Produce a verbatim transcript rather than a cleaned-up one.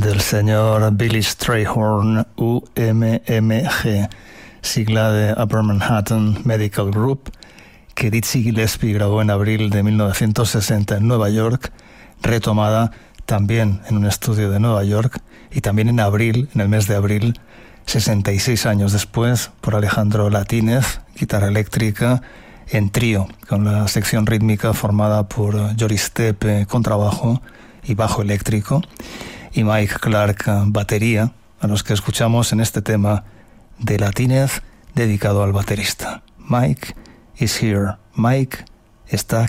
del señor Billy Strayhorn, U M M G, sigla de Upper Manhattan Medical Group, que Dizzy Gillespie grabó en abril de mil novecientos sesenta en Nueva York, retomada también en un estudio de Nueva York, y también en abril, en el mes de abril, sesenta y seis años después, por Alejandro Latínez, guitarra eléctrica, en trío, con la sección rítmica formada por Joris Tepe, contrabajo y bajo eléctrico, y Mike Clark, batería, a los que escuchamos en este tema de Latínez dedicado al baterista. Mike is here. Mike está aquí.